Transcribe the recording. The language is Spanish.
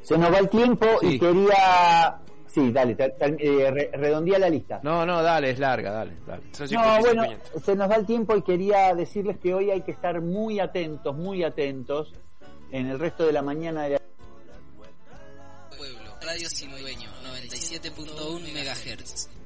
Se nos va el tiempo y quería... Sí, dale, redondea la lista. No, dale, es larga, dale. No, bueno, se nos va el tiempo y quería decirles que hoy hay que estar muy atentos en el resto de la mañana de la... Pueblo, Radio Sin Dueño, 97.1 MHz.